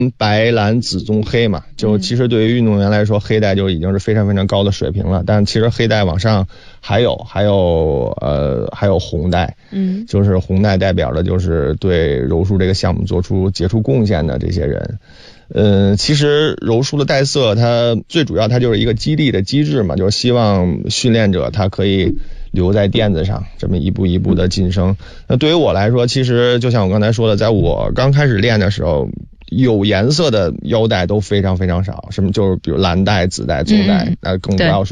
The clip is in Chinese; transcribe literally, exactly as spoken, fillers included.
白蓝紫棕黑嘛，就其实对于运动员来说，黑带就已经是非常非常高的水平了。但其实黑带往上还有还有呃还有红带，嗯，就是红带代表的就是对柔术这个项目做出杰出贡献的这些人。嗯，其实柔术的带色它最主要它就是一个激励的机制嘛，就是希望训练者他可以留在垫子上，这么一步一步的晋升。那对于我来说，其实就像我刚才说的，在我刚开始练的时候，有颜色的腰带都非常非常少，什么就是比如蓝带、紫带、棕带，那更不要说